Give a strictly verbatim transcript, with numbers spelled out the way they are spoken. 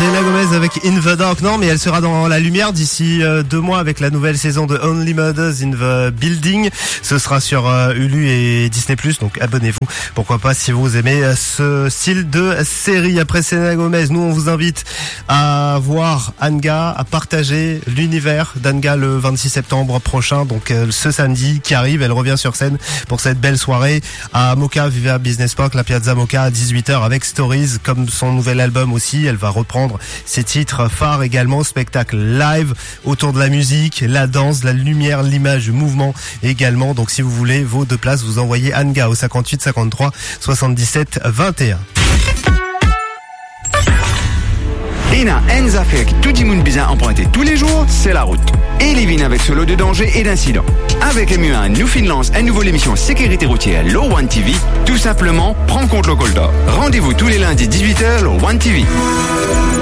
Selena Gomez avec In the Dark. Non, mais elle sera dans la lumière d'ici euh, deux mois avec la nouvelle saison de Only Murders in the Building. Ce sera sur euh, Hulu et Disney plus, donc abonnez-vous. Pourquoi pas si vous aimez euh, ce style de série. Après Selena Gomez, nous on vous invite à voir Anga, à partager l'univers d'Anga le vingt-six septembre prochain. Donc euh, ce samedi qui arrive, elle revient sur scène pour cette belle soirée à Mocha, Viva Business Park, la Piazza Mocha à dix-huit heures avec Stories, comme son nouvel album aussi. Elle va reprendre ses titres phares également, spectacle live autour de la musique, la danse, la lumière, l'image, le mouvement également. Donc si vous voulez vos deux places, vous envoyez Anga au cinquante-huit cinquante-trois soixante-dix-sept vingt et un. Ina Enza fait que tout le monde bien emprunté tous les jours, c'est la route. Et les vignes avec ce lot de dangers et d'incidents. Avec M U un, nous finance un nouveau émission sécurité routière, le One T V. Tout simplement, prends compte le colda. Rendez-vous tous les lundis dix-huit heures, le One T V.